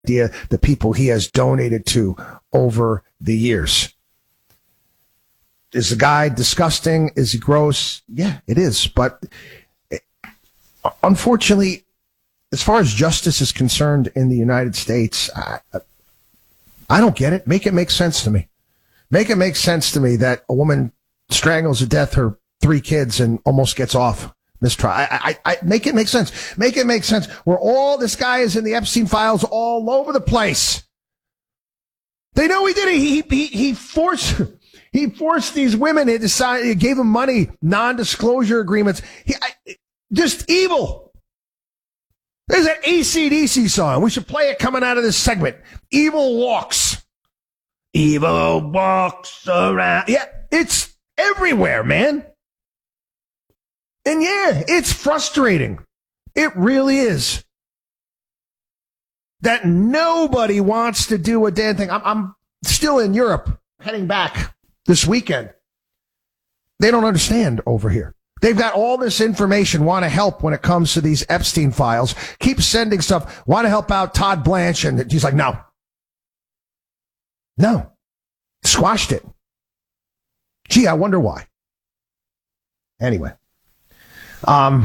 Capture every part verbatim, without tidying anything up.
idea the people he has donated to over the years. Is the guy disgusting? Is he gross? Yeah, it is. But unfortunately, as far as justice is concerned in the United States, I, I don't get it. Make it make sense to me. Make it make sense to me that a woman strangles to death her three kids and almost gets off mistrial. I, I, I make it make sense. Make it make sense. Where all this guy is in the Epstein files all over the place. They know he did it. He he he forced he forced these women. He decided he gave them money, non-disclosure agreements. He I, just evil. There's an A C D C song. We should play it coming out of this segment. Evil walks. Evil walks around. Yeah, it's everywhere, man. And yeah, it's frustrating. It really is. That nobody wants to do a damn thing. I'm, I'm still in Europe, heading back this weekend. They don't understand over here. They've got all this information, want to help when it comes to these Epstein files, keep sending stuff, want to help out Todd Blanche, and he's like, no. No. Squashed it. Gee, I wonder why. Anyway. Um,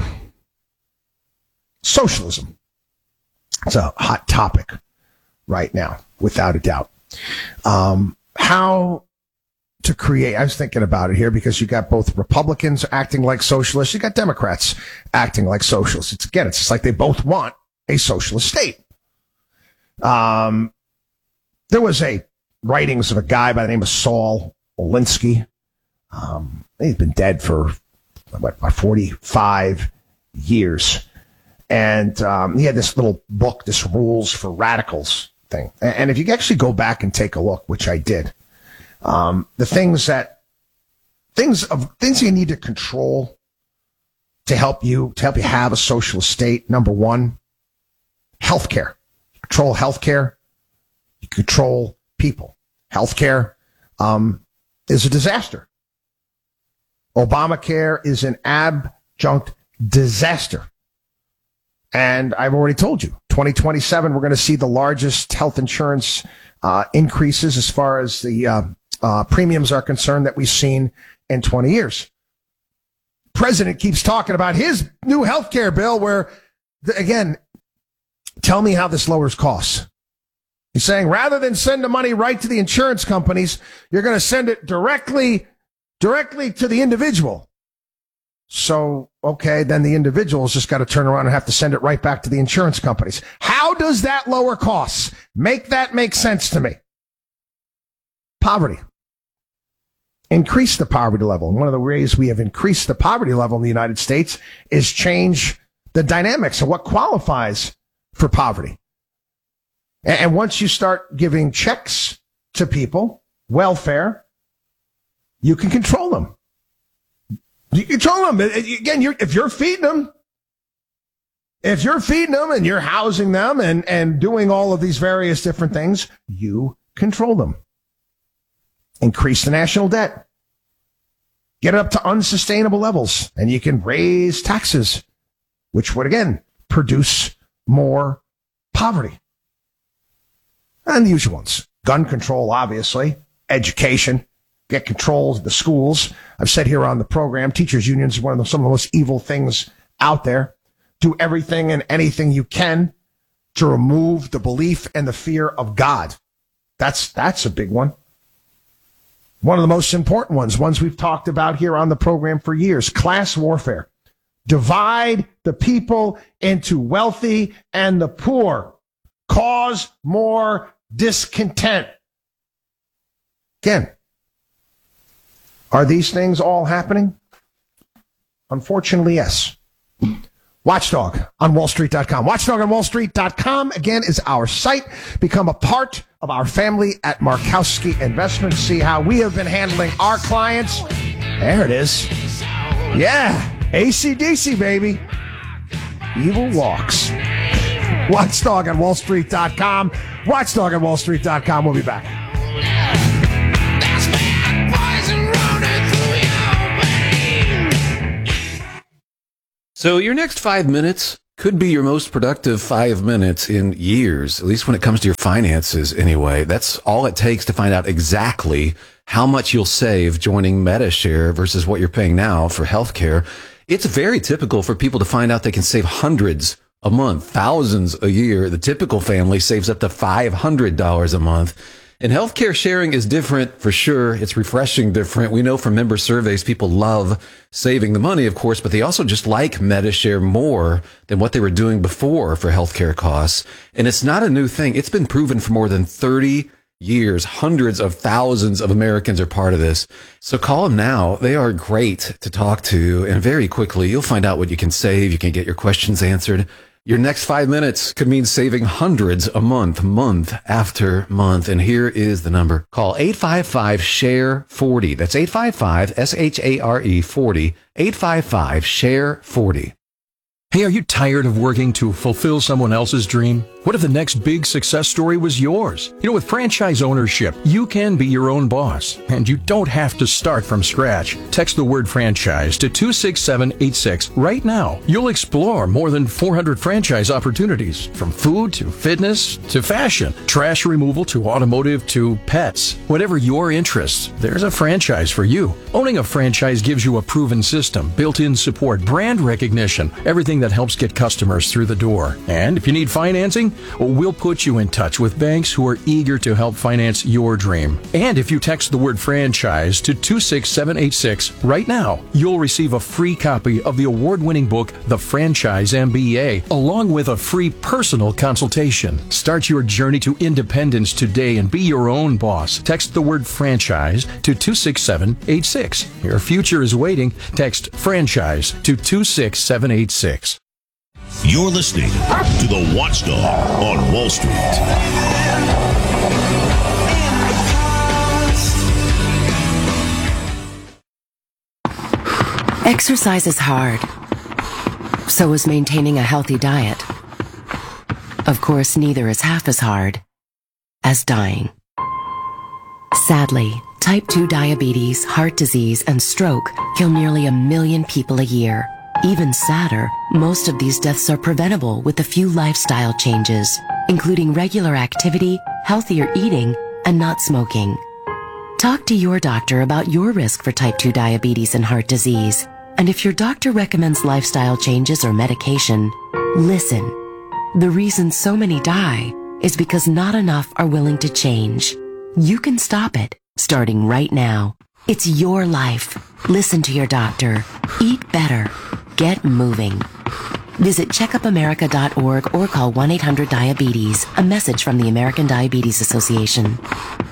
socialism. It's a hot topic right now, without a doubt. Um, how to create, I was thinking about it here because you got both Republicans acting like socialists, you got Democrats acting like socialists. It's again, it's just like they both want a socialist state. Um, there was a writings of a guy by the name of Saul Alinsky. Um, he's been dead for what, about forty-five years. And um, he had this little book, this Rules for Radicals thing. And if you actually go back and take a look, which I did, um, the things that things of things you need to control to help you to help you have a socialist state. Number one, healthcare. Control healthcare. You control people. Healthcare um, is a disaster. Obamacare is an adjunct disaster. And I've already told you, twenty twenty-seven, we're going to see the largest health insurance uh, increases as far as the uh, uh, premiums are concerned that we've seen in twenty years. President keeps talking about his new health care bill where, again, tell me how this lowers costs. He's saying rather than send the money right to the insurance companies, you're going to send it directly, directly to the individual. So, okay, then the individual's just got to turn around and have to send it right back to the insurance companies. How does that lower costs? Make that make sense to me. Poverty. Increase the poverty level. And one of the ways we have increased the poverty level in the United States is change the dynamics of what qualifies for poverty. And once you start giving checks to people, welfare, you can control them. You control them. Again, you're, if you're feeding them, if you're feeding them and you're housing them and, and doing all of these various different things, you control them. Increase the national debt. Get it up to unsustainable levels, and you can raise taxes, which would, again, produce more poverty. And the usual ones. Gun control, obviously. Education. Get control of the schools. I've said here on the program, teachers' unions are one of the, some of the most evil things out there. Do everything and anything you can to remove the belief and the fear of God. That's, that's a big one. One of the most important ones, ones we've talked about here on the program for years, class warfare. Divide the people into wealthy and the poor. Cause more discontent. Again, are these things all happening? Unfortunately, yes. Watchdog on wall street dot com. Watchdog on wall street dot com, again, is our site. Become a part of our family at Markowski Investments. See how we have been handling our clients. There it is. Yeah, A C D C, baby. Evil walks. Watchdog on wall street dot com. Watchdog on wall street dot com. We'll be back. So your next five minutes could be your most productive five minutes in years, at least when it comes to your finances anyway. That's all it takes to find out exactly how much you'll save joining Medi-Share versus what you're paying now for healthcare. It's very typical for people to find out they can save hundreds a month, thousands a year. The typical family saves up to five hundred dollars a month. And healthcare sharing is different for sure. It's refreshing different. We know from member surveys, people love saving the money, of course, but they also just like Medi-Share more than what they were doing before for healthcare costs. And it's not a new thing. It's been proven for more than thirty years. Hundreds of thousands of Americans are part of this. So call them now. They are great to talk to. And very quickly, you'll find out what you can save. You can get your questions answered. Your next five minutes could mean saving hundreds a month, month after month. And here is the number. Call eight five five, S H A R E, forty. That's eight five five, S H A R E, forty. eight five five, S H A R E, forty. Hey, are you tired of working to fulfill someone else's dream? What if the next big success story was yours? You know, with franchise ownership, you can be your own boss, and you don't have to start from scratch. Text the word franchise to two six seven eight six right now. You'll explore more than four hundred franchise opportunities, from food to fitness to fashion, trash removal to automotive to pets. Whatever your interests, there's a franchise for you. Owning a franchise gives you a proven system, built-in support, brand recognition, everything that helps get customers through the door. And if you need financing, we'll put you in touch with banks who are eager to help finance your dream. And if you text the word franchise to two six seven eight six right now, you'll receive a free copy of the award-winning book, The Franchise M B A, along with a free personal consultation. Start your journey to independence today and be your own boss. Text the word franchise to two six seven eight six. Your future is waiting. Text franchise to two six seven eight six. You're listening to The Watchdog on Wall Street. Exercise is hard. So is maintaining a healthy diet. Of course, neither is half as hard as dying. Sadly, type two diabetes, heart disease, and stroke kill nearly a million people a year. Even sadder, most of these deaths are preventable with a few lifestyle changes, including regular activity, healthier eating, and not smoking. Talk to your doctor about your risk for type two diabetes and heart disease. And if your doctor recommends lifestyle changes or medication, listen. The reason so many die is because not enough are willing to change. You can stop it, starting right now. It's your life. Listen to your doctor. Eat better. Get moving. Visit checkup america dot org or call one eight hundred diabetes. A message from the American Diabetes Association.